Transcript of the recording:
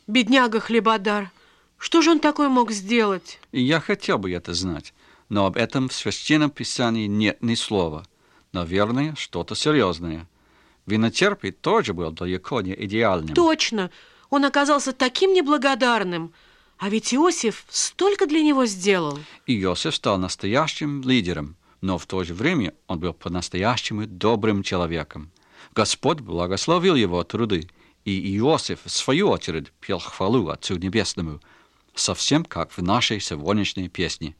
Бедняга Хлебодар. Что же он такое мог сделать? И я хотел бы это знать, но об этом в Священном Писании нет ни слова. Наверное, что-то серьезное. Винотерпий тоже был далеко не идеальным. Точно. Он оказался таким неблагодарным. А ведь Иосиф столько для него сделал. И Иосиф стал настоящим лидером, но в то же время он был по-настоящему добрым человеком. Господь благословил его труды, и Иосиф, в свою очередь, пел хвалу Отцу Небесному, совсем как в нашей сегодняшней песне.